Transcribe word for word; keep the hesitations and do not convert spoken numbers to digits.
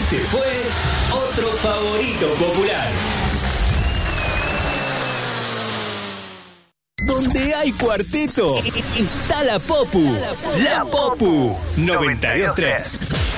Este fue otro favorito popular. Donde hay cuarteto, está la Popu. La Popu noventa y dos punto tres.